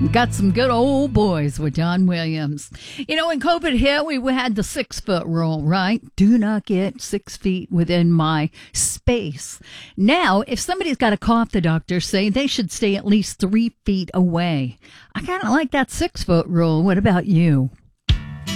Got some good old boys with John Williams. You know, when COVID hit, we had the 6-foot rule, right? Do not get 6 feet within my space. Now, if somebody's got a cough, the doctors say they should stay at least 3 feet away. I kind of like that 6-foot rule. What about you?